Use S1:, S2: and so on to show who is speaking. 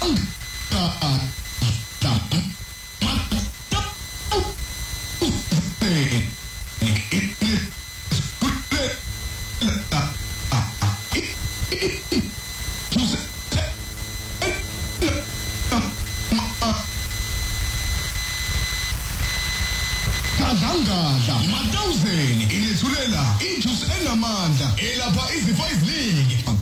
S1: Kadlangala Matawuzeni ilethulela ijuice enamandla elapha izifo eziningi